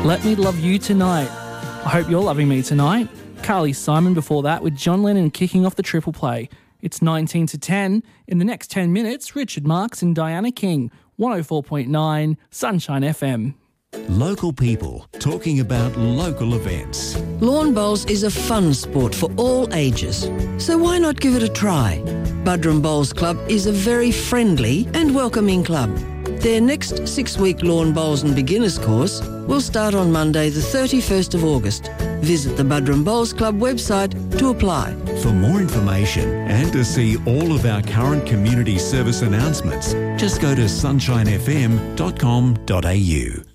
Let Me Love You Tonight. I hope you're loving me tonight. Carly Simon before that with John Lennon kicking off the triple play. It's 19 to 10. In the next 10 minutes, Richard Marx and Diana King. 104.9 Sunshine FM. Local people talking about local events. Lawn bowls is a fun sport for all ages, so why not give it a try? Buderim Bowls Club is a very friendly and welcoming club. Their next 6-week lawn bowls and beginners course will start on Monday the 31st of August. Visit the Buderim Bowls Club website to apply. For more information and to see all of our current community service announcements, just go to sunshinefm.com.au.